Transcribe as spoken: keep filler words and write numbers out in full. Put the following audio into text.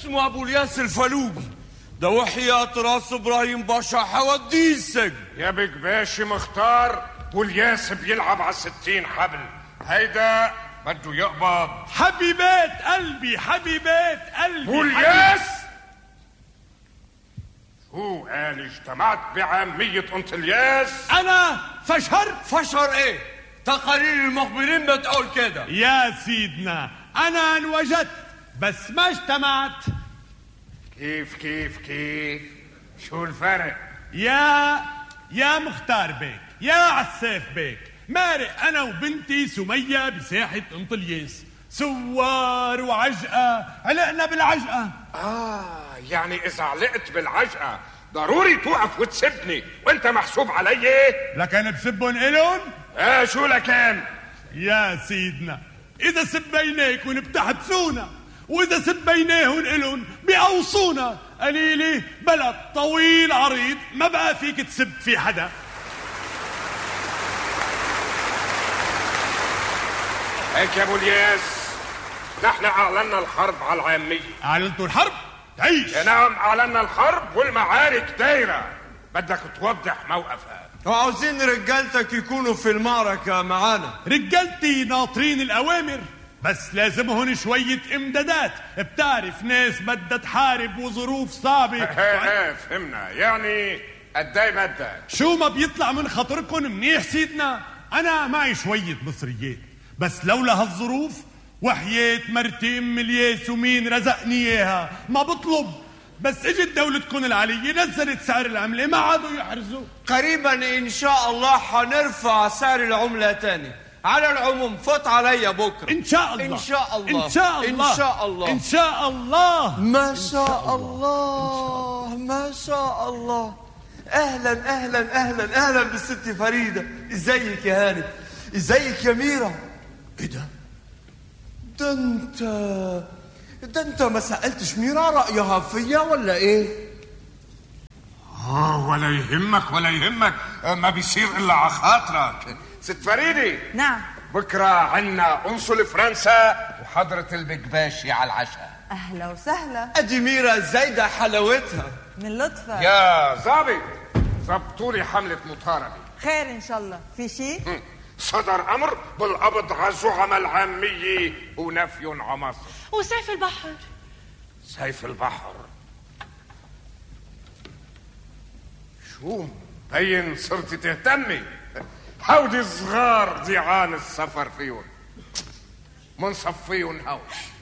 اسمه ابو الياس الفلوجي، ده وحياة راس ابراهيم باشا حوديه السجن. يا بكباشي مختار، والياس بيلعب على الستين حبل، هيدا بده يقبض. حبيبات قلبي حبيبات قلبي والياس شو قال؟ اجتمعت بعامية انت الياس؟ انا فشر فشر ايه؟ تقارير المخبرين بتقول كده. يا سيدنا انا انوجدت بس ما اجتمعت. كيف كيف كيف؟ شو الفرق؟ يا يا مختار بيك، يا عساف بيك، مارق انا وبنتي سمية بساحة انطلياس، سوار وعجقة، علقنا بالعجقة. اه يعني اذا علقت بالعجقة ضروري توقف وتسبني، وانت محسوب علي؟ لكن بسبن الون؟ اه شو لكن؟ يا سيدنا اذا سبيناكن بتحبسونا، واذا سبيناهن الون بيقوصونا. قليلي بلد طويل عريض ما بقى فيك تسب في حدا. هيك يا ابو الياس، نحن اعلنا الحرب على العامية. اعلنتوا الحرب؟ تعيش. نعم اعلنا الحرب والمعارك دايرة، بدك توضح موقفها. وعاوزين رجالتك يكونوا في المعركة معانا. رجالتي ناطرين الأوامر، بس لازمهن شوية إمدادات. بتعرف ناس بدها تحارب وظروف صعبة. ايه فهمنا، يعني قداي بدك؟ شو ما بيطلع من خاطركم منيح سيدنا. أنا معي شوية مصريات، بس لولا هالظروف وحياة مرتي ام الياس ومين رزقني اياها ما بطلب. بس اجت دولتكم العلية نزلت سعر العملة، ما عادوا يحرزوا. قريبا ان شاء الله حنرفع سعر العملة تاني. على العموم فوت عليا بكرة ان شاء الله. ان شاء الله ان شاء الله ان شاء الله ان شاء الله ما شاء الله ما شاء الله. اهلا اهلا اهلا اهلا بالست فريدة. ازيك يا هاني؟ ازيك يا ميرا؟ ايه ده؟ ده انت ده انت ما سألتش ميرا رأيها فيا ولا ايه؟ اه ولا يهمك ولا يهمك، ما بيصير الا على خاطرك. ست فريدة. نعم. بكره عنا قنصل فرنسا وحضرة البكباشي على العشاء. اهلا وسهلا. ادي ميرا زايدة حلاوتها. من لطفك يا ظابط، ظبطولي حملة مطاردة. خير ان شاء الله. في شيء؟ صدر امر بالقبض على زعماء العامية ونفي عن مصر. وسيف البحر؟ سيف البحر شو مبين صرتي تهتمي؟ هودي صغار ضيعان السفر فيهم، منصفيهم هوش.